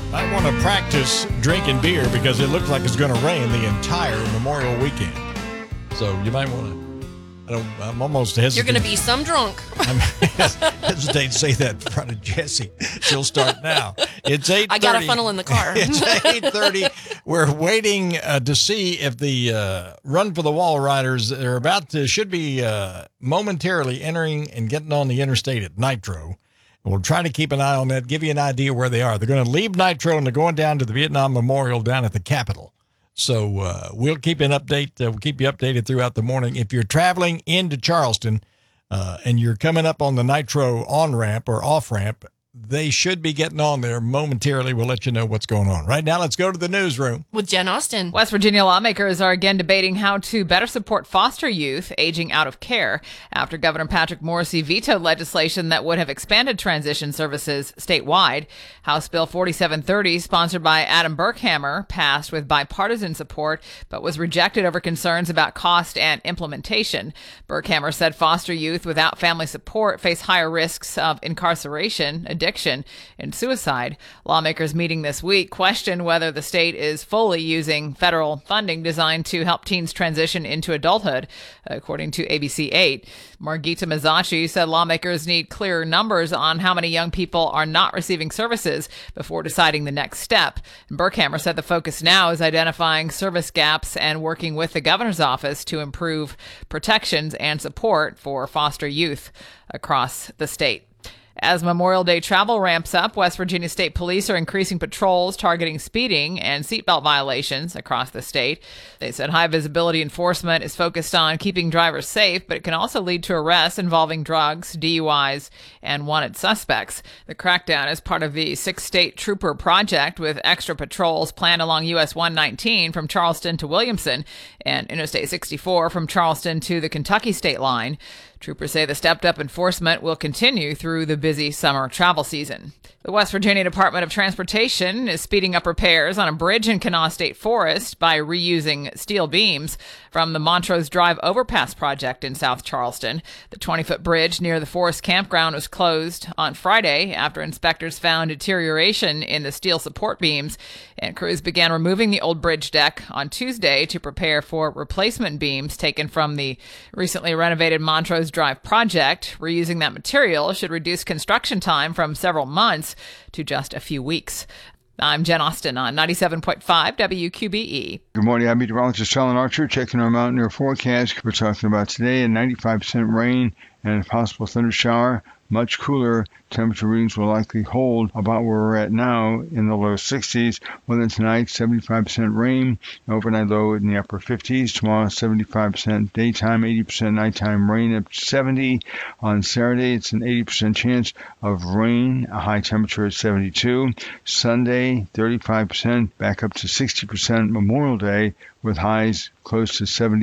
I want to practice drinking beer because it looks like it's going to rain the entire Memorial weekend. So you might want to. I'm almost hesitant. You're going to be some drunk. I'm hesitate to say that in front of Jessie. She'll start now. It's 8:30. I got a funnel in the car. It's 8:30. We're waiting to see if the Run for the Wall riders should be momentarily entering and getting on the interstate at Nitro. We'll try to keep an eye on that, give you an idea where they are. They're going to leave Nitro and they're going down to the Vietnam Memorial down at the Capitol. So we'll keep an update. We'll keep you updated throughout the morning. If you're traveling into Charleston and you're coming up on the Nitro on-ramp or off-ramp, they should be getting on there momentarily. We'll let you know what's going on. Right now, let's go to the newsroom. With Jen Austen. West Virginia lawmakers are again debating how to better support foster youth aging out of care after Governor Patrick Morrisey vetoed legislation that would have expanded transition services statewide. House Bill 4730, sponsored by Adam Burkhammer, passed with bipartisan support, but was rejected over concerns about cost and implementation. Burkhammer said foster youth without family support face higher risks of incarceration, addiction, and suicide. Lawmakers meeting this week questioned whether the state is fully using federal funding designed to help teens transition into adulthood, according to ABC 8. Margita Mazzacci said lawmakers need clearer numbers on how many young people are not receiving services before deciding the next step. Burkhammer said the focus now is identifying service gaps and working with the governor's office to improve protections and support for foster youth across the state. As Memorial Day travel ramps up, West Virginia State Police are increasing patrols targeting speeding and seatbelt violations across the state. They said high visibility enforcement is focused on keeping drivers safe, but it can also lead to arrests involving drugs, DUIs, and wanted suspects. The crackdown is part of the 6-state trooper project with extra patrols planned along US 119 from Charleston to Williamson and Interstate 64 from Charleston to the Kentucky state line. Troopers say the stepped-up enforcement will continue through the busy summer travel season. The West Virginia Department of Transportation is speeding up repairs on a bridge in Kanawha State Forest by reusing steel beams from the Montrose Drive Overpass project in South Charleston. The 20-foot bridge near the Forest campground was closed on Friday after inspectors found deterioration in the steel support beams, and crews began removing the old bridge deck on Tuesday to prepare for replacement beams taken from the recently renovated Montrose Drive project. Reusing that material should reduce construction time from several months to just a few weeks. I'm Jen Austen on 97.5 WQBE. Good morning. I'm meteorologist Alan Archer checking our mountain air forecast. We're talking about today a 95% rain and a possible thunder shower. Much cooler. Temperature readings will likely hold about where we're at now in the low 60s. Well, then tonight, 75% rain, overnight low in the upper 50s. Tomorrow, 75% daytime, 80% nighttime rain up to 70. On Saturday, it's an 80% chance of rain, a high temperature at 72. Sunday, 35%, back up to 60% Memorial Day with highs close to 70.